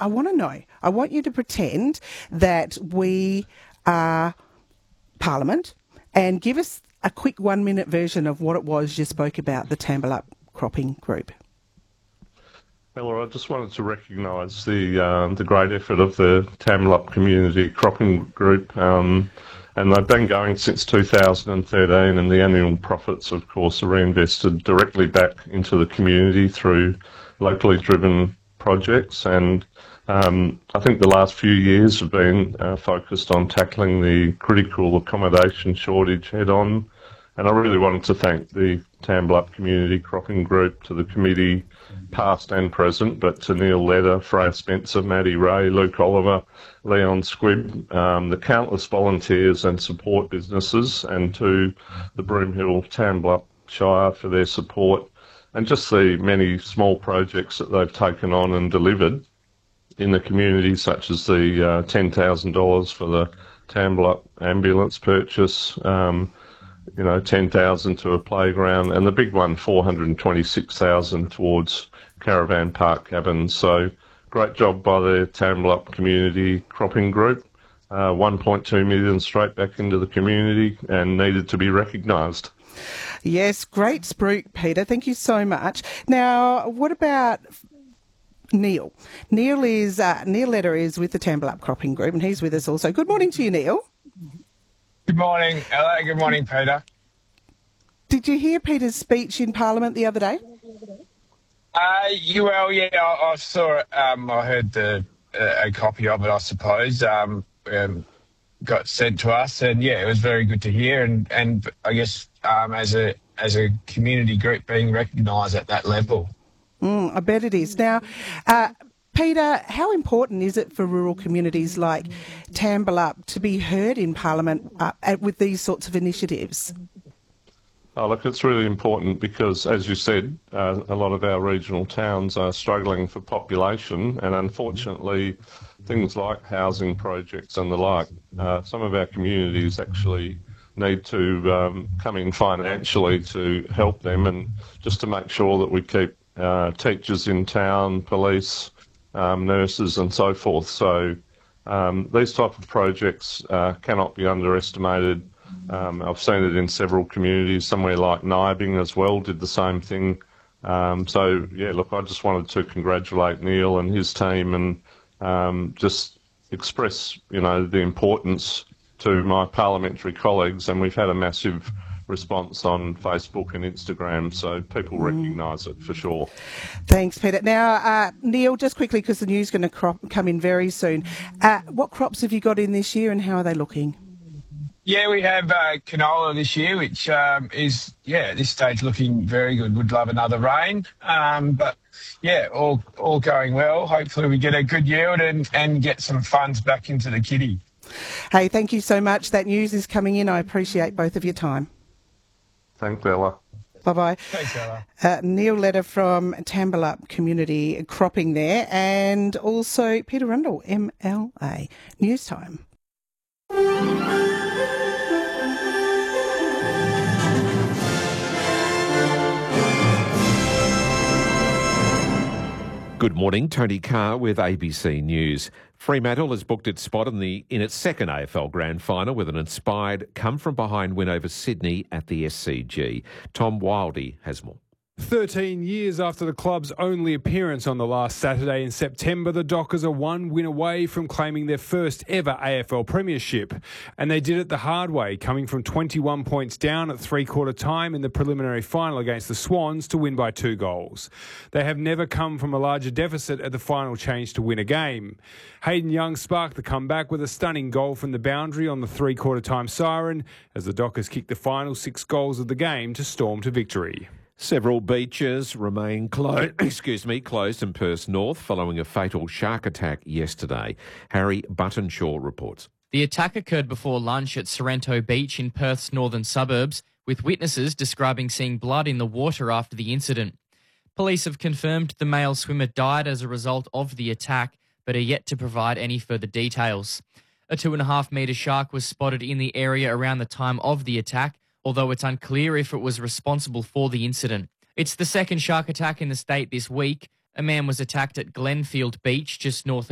I want to know. I want you to pretend that we are Parliament and give us a quick 1-minute version of what it was you spoke about, the Tambalup Cropping Group. Well, I just wanted to recognise the great effort of the Tambalup Community Cropping Group, and they've been going since 2013, and the annual profits, of course, are reinvested directly back into the community through locally driven projects. And I think the last few years have been focused on tackling the critical accommodation shortage head-on. And I really wanted to thank the Tambalup Community Cropping Group, to the committee, past and present, but to Neil Leder, Freya Spencer, Maddie Ray, Luke Oliver, Leon Squibb, the countless volunteers and support businesses, and to the Broomhill Tambalup Shire for their support, and just the many small projects that they've taken on and delivered in the community, such as the $10,000 for the Tambalup ambulance purchase, $10,000 to a playground, and the big one, $426,000 towards caravan park cabins. So great job by the Tambalup Community Cropping Group. 1.2 million straight back into the community and needed to be recognised. Yes, great spruik, Peter. Thank you so much. Now, what about Neil? Neil Leder is with the Tambalup Cropping Group, and he's with us also. Good morning to you, Neil. Good morning, Ella. Good morning, Peter. Did you hear Peter's speech in Parliament the other day? I saw it. I heard a copy of it, I suppose. Got sent to us, and it was very good to hear. And I guess as a community group being recognised at that level. I bet it is. Now, Peter, how important is it for rural communities like Tambalup to be heard in Parliament with these sorts of initiatives? Oh, look, it's really important because, as you said, a lot of our regional towns are struggling for population, and unfortunately, things like housing projects and the like, some of our communities actually need to come in financially to help them, and just to make sure that we keep teachers in town, police, nurses and so forth. So these type of projects cannot be underestimated. I've seen it in several communities. Somewhere like Nibing as well did the same thing. I just wanted to congratulate Neil and his team, and just express, the importance to my parliamentary colleagues. And we've had a massive response on Facebook and Instagram, so people recognise it for sure. Thanks, Peter. Now, Neil, just quickly, because the news is going to come in very soon. What crops have you got in this year, and how are they looking? Yeah, we have canola this year, which is, at this stage looking very good. Would love another rain. All going well. Hopefully we get a good yield and get some funds back into the kitty. Hey, thank you so much. That news is coming in. I appreciate both of your time. Thanks, Ella. Bye-bye. Thanks, Ella. Neil Leder from Tambalup Community Cropping there, and also Peter Rundle, MLA. News time. Good morning, Tony Carr with ABC News. Fremantle has booked its spot in its second AFL Grand Final with an inspired come-from-behind win over Sydney at the SCG. Tom Wildey has more. 13 years after the club's only appearance on the last Saturday in September, the Dockers are one win away from claiming their first ever AFL premiership. And they did it the hard way, coming from 21 points down at three-quarter time in the preliminary final against the Swans to win by 2 goals. They have never come from a larger deficit at the final change to win a game. Hayden Young sparked the comeback with a stunning goal from the boundary on the three-quarter time siren as the Dockers kicked the final 6 goals of the game to storm to victory. Several beaches remain closed in Perth North following a fatal shark attack yesterday. Harry Buttonshaw reports. The attack occurred before lunch at Sorrento Beach in Perth's northern suburbs, with witnesses describing seeing blood in the water after the incident. Police have confirmed the male swimmer died as a result of the attack, but are yet to provide any further details. A 2.5-metre shark was spotted in the area around the time of the attack, although it's unclear if it was responsible for the incident. It's the second shark attack in the state this week. A man was attacked at Glenfield Beach, just north of